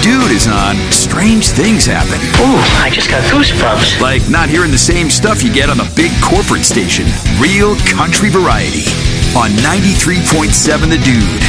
Dude is on, strange things happen. Ooh, I just got goosebumps. Like not hearing the same stuff you get on the big corporate station. Real country variety on 93.7 The Dude.